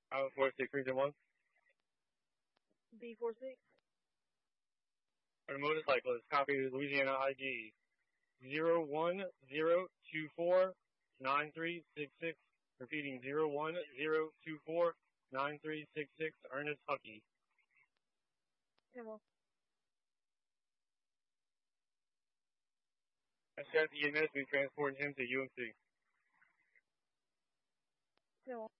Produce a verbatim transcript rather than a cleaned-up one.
Out four six three one. B four six. Our motorcyclist, copy Louisiana I D zero one zero two four nine three six six. Repeating zero one zero two four nine three six six. Ernest Huckey. ten one. S F E M S, we transport him to U M C. ten one.